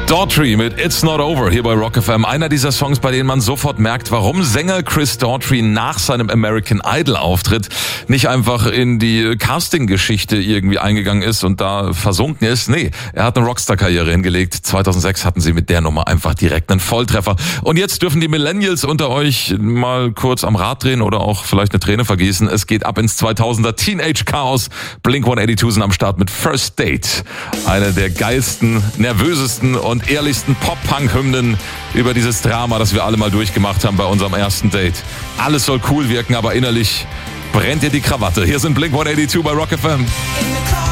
Daughtry mit It's Not Over hier bei Rock FM. Einer dieser Songs, bei denen man sofort merkt, warum Sänger Chris Daughtry nach seinem American Idol Auftritt nicht einfach in die Casting-Geschichte irgendwie eingegangen ist und da versunken ist. Nee, er hat eine Rockstar-Karriere hingelegt. 2006 hatten sie mit der Nummer einfach direkt einen Volltreffer. Und jetzt dürfen die Millennials unter euch mal kurz am Rad drehen oder auch vielleicht eine Träne vergießen. Es geht ab ins 2000er Teenage Chaos. Blink-182 sind am Start mit First Date. Eine der geilsten, nervösesten und ehrlichsten Pop-Punk-Hymnen über dieses Drama, das wir alle mal durchgemacht haben bei unserem ersten Date. Alles soll cool wirken, aber innerlich brennt dir die Krawatte. Hier sind Blink-182 bei Rock FM.